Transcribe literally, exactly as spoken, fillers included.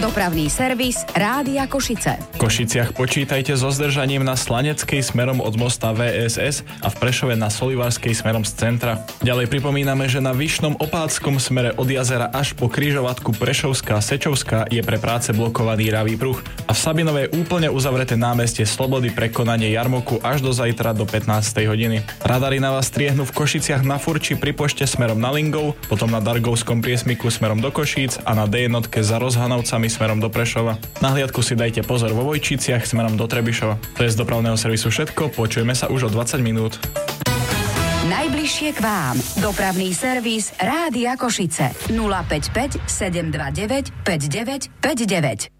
Dopravný servis Rádia Košice. V Košiciach počítajte so zdržaním na Slaneckej smerom od mosta vé es es a v Prešove na Solivarskej smerom z centra. Ďalej pripomíname, že na Vyšnom Opátskom smere od jazera až po križovatku Prešovská Sečovská je pre práce blokovaný ľavý pruh a v Sabinove je úplne uzavreté námestie Slobody pre konanie jarmoku až do zajtra do pätnástej hodiny. Radary na vás striehnú v Košiciach na Furči pri pošte smerom na Lingov, potom na Dargovskom priesmiku smerom do Košíc a na dé jednotke za Rozhanovcami smerom do Prešova. Na hliadku si dajte pozor vo Vojčiciach smerom do Trebišova. To je z dopravného servisu všetko, počujeme sa už o dvadsať minút. Najbližšie k vám. Dopravný servis Rádia Košice. nula päť päť sedem dva deväť päť deväť päť deväť.